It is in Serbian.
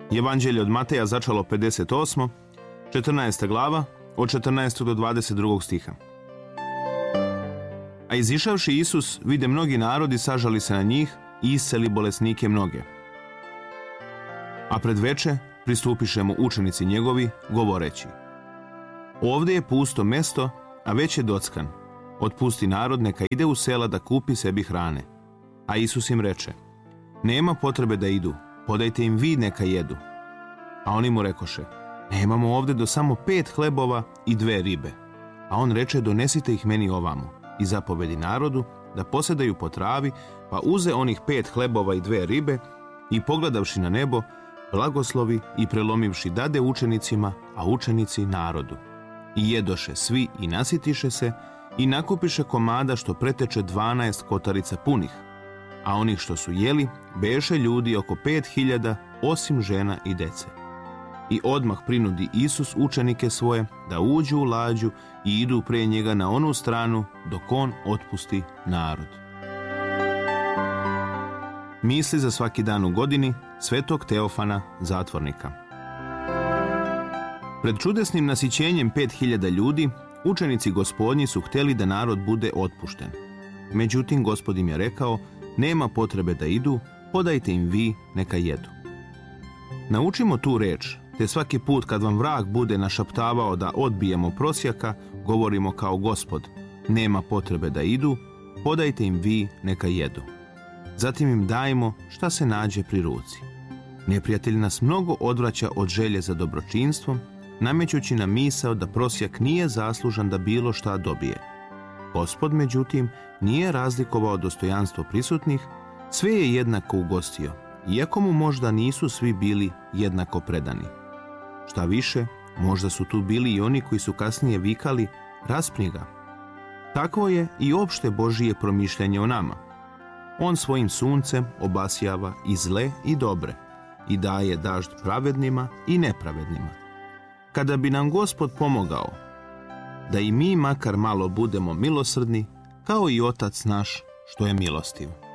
Evanđelje od Mateja začalo 58. 14. glava, od 14. do 22. stiha. A izišavši Isus, vide mnogi narodi, sažali se na njih i isceli bolesnike mnoge. A pred veče pristupiše mu učenici njegovi, govoreći: Ovdje je pusto mesto, a već je dockan. Otpusti narod, neka ide u sela da kupi sebi hrane. A Isus im reče: Nema potrebe da idu, podajte im vi neka jedu. A oni mu rekoše: Nemamo ovdje do samo 5 hlebova i 2 ribe. A on reče: Donesite ih meni ovamo. I zapovedi narodu da posedaju po travi, pa uze onih 5 hlebova i 2 ribe i pogledavši na nebo, blagoslovi i prelomivši dade učenicima, a učenici narodu. I jedoše svi i nasitiše se i nakupiše komada što preteče 12 kotarica punih, a onih što su jeli beše ljudi oko 5.000, osim žena i dece. I odmah prinudi Isus učenike svoje da uđu u lađu i idu pre njega na onu stranu dok on otpusti narod. Misli za svaki dan u godini svetog Teofana, zatvornika. Pred čudesnim nasićenjem 5.000 ljudi, učenici Gospodnji su htjeli da narod bude otpušten. Međutim, Gospod im je rekao: Nema potrebe da idu, podajte im vi neka jedu. Naučimo tu reč, te svaki put kad vam vrag bude našaptavao da odbijemo prosjaka, govorimo kao Gospod: Nema potrebe da idu, podajte im vi neka jedu. Zatim im dajmo šta se nađe pri ruci. Neprijatelj nas mnogo odvraća od želje za dobročinstvom, namećući nam misao da prosjak nije zaslužan da bilo šta dobije. Gospod, međutim, nije razlikovao dostojanstvo prisutnih, sve je jednako ugostio, iako mu možda nisu svi bili jednako predani. Šta više, možda su tu bili i oni koji su kasnije vikali: Raspni ga. Takvo je i opšte Božije promišljanje o nama. On svojim suncem obasjava i zle i dobre i daje dažd pravednima i nepravednima. Kada bi nam Gospod pomogao, da i mi makar malo budemo milosrdni, kao i Otac naš što je milostiv.